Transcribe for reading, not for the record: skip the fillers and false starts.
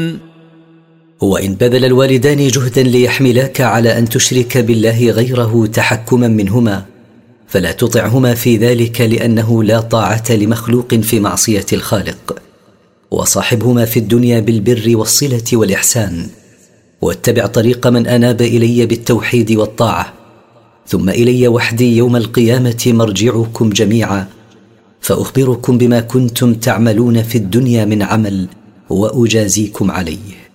وإن بذل الوالدان جهدا ليحملاك على أن تشرك بالله غيره تحكما منهما فلا تطعهما في ذلك، لأنه لا طاعة لمخلوق في معصية الخالق. وصاحبهما في الدنيا بالبر والصلة والإحسان، واتبع طريق من أناب إلي بالتوحيد والطاعة، ثم إلي وحدي يوم القيامة مرجعكم جميعا، فأخبركم بما كنتم تعملون في الدنيا من عمل وأجازيكم عليه.